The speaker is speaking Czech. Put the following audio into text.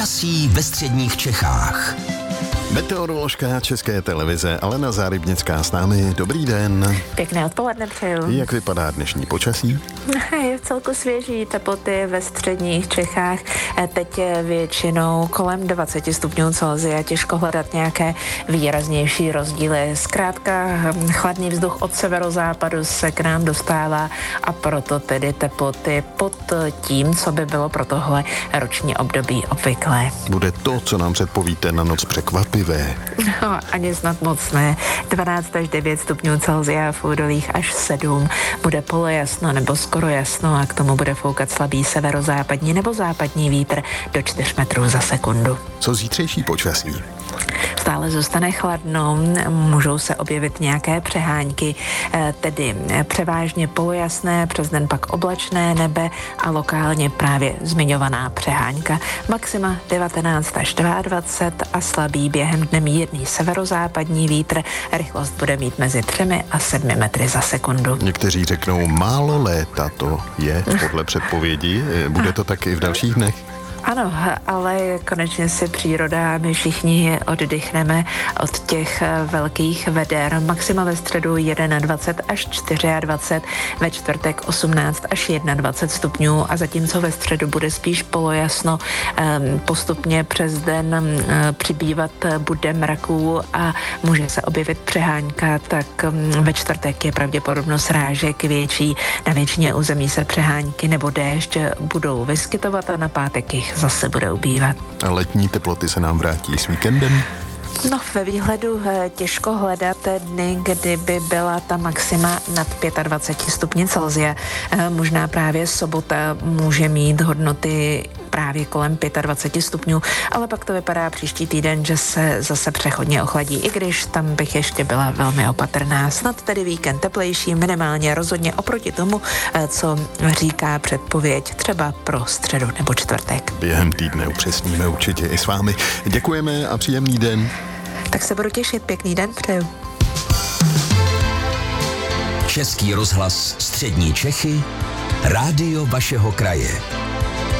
Počasí ve středních Čechách. Meteoroložka České televize Alena Zárybnická s námi. Dobrý den. Pěkné odpoledne přeju. Jak vypadá dnešní počasí? Je v celku svěží, teploty ve středních Čechách. Teď je většinou kolem 20 stupňů Celsia, těžko hledat nějaké výraznější rozdíly. Zkrátka chladný vzduch od severozápadu se k nám dostává a proto tedy teploty pod tím, co by bylo pro tohle roční období obvyklé. Bude to, co nám předpovíte na noc, překvapivé? No, ani snad moc ne. 12 až 9 stupňů Celsia, v údolích až 7. Bude polojasno nebo skoro jasno a k tomu bude foukat slabý severozápadní nebo západní vítr do 4 metrů za sekundu. Co zítřejší počasí? Stále zůstane chladno, můžou se objevit nějaké přehánky, tedy převážně polojasné, přes den pak oblačné nebe a lokálně právě zmiňovaná přehánka. Maxima 19 až 22 a slabý během dne mírný severozápadní vítr. Rychlost bude mít mezi 3 a 7 metry za sekundu. Někteří řeknou, málo léta to je podle předpovědi. Bude to taky v dalších dnech? Ano, ale konečně si příroda a my všichni oddychneme od těch velkých veder. Maxima ve středu 21 až 24, ve čtvrtek 18 až 21 stupňů a zatímco ve středu bude spíš polojasno, postupně přes den přibývat bude mraků a může se objevit přehánka, tak ve čtvrtek je pravděpodobnost srážek větší. Na většině území se přehánky nebo déšť budou vyskytovat a na pátek jich zase bude ubývat. A letní teploty se nám vrátí s víkendem? No, ve výhledu těžko hledat dny, kdyby byla ta maxima nad 25 stupni Celsia. Možná právě sobota může mít hodnoty právě kolem 25 stupňů, ale pak to vypadá příští týden, že se zase přechodně ochladí, i když tam bych ještě byla velmi opatrná. Snad tedy víkend teplejší, minimálně rozhodně oproti tomu, co říká předpověď třeba pro středu nebo čtvrtek. Během týdne upřesníme určitě i s vámi. Děkujeme a příjemný den. Tak se budu těšit, pěkný den přeju. Český rozhlas střední Čechy, rádio vašeho kraje.